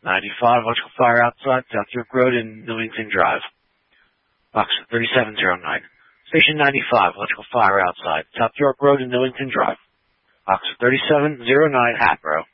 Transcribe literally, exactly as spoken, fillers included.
ninety-five, electrical fire outside, South York Road and Newington Drive. Oxford thirty-seven oh nine. Station ninety-five, electrical fire outside, South York Road and Newington Drive. Oxford thirty-seven oh nine, Hatboro.